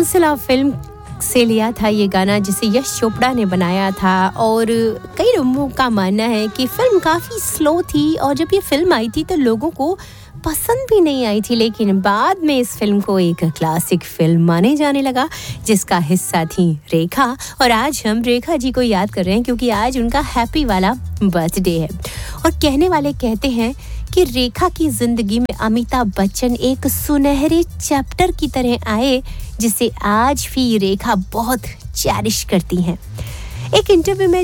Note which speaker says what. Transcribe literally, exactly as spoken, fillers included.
Speaker 1: सिलसिला फिल्म से लिया था ये गाना, जिसे यश चोपड़ा ने बनाया था। और कई लोगों का मानना है कि फिल्म काफ़ी स्लो थी और जब ये फिल्म आई थी तो लोगों को पसंद भी नहीं आई थी, लेकिन बाद में इस फिल्म को एक क्लासिक फिल्म माने जाने लगा, जिसका हिस्सा थी रेखा। और आज हम रेखा जी को याद कर रहे हैं क्योंकि आज उनका हैप्पी वाला बर्थडे है। और कहने वाले कहते हैं कि रेखा की जिंदगी में अमिताभ बच्चन एक सुनहरे चैप्टर की तरह आए, जिसे आज भी रेखा बहुत चेरिश करती हैं। एक इंटरव्यू में